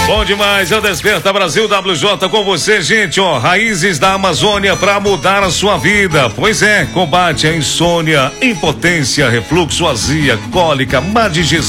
Bom demais, é o Desperta Brasil WJ com você, gente, ó, raízes da Amazônia para mudar a sua vida. Pois é, combate a insônia, impotência, refluxo, azia, cólica, má digestão.